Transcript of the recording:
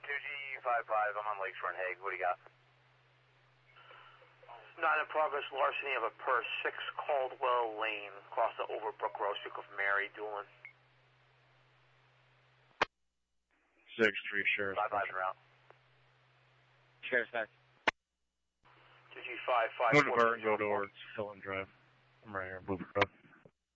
2G55, I'm on Lakeshore and Hague. What do you got? 9 in progress, larceny of a purse, 6 Caldwell Lane, across the Overbrook Road, Street of Mary, Doolin. 6-3, Sheriff. 5-5 en route. Sheriff's back. 2G55. Go to Burton, go towards Hilton Drive. I'm right here, Bluebird Road.